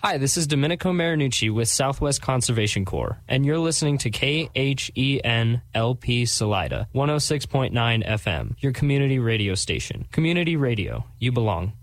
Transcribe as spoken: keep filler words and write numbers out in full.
Hi, this is Domenico Marinucci with Southwest Conservation Corps, and you're listening to K H E N L P Salida, one oh six point nine F M, your community radio station. Community radio, you belong.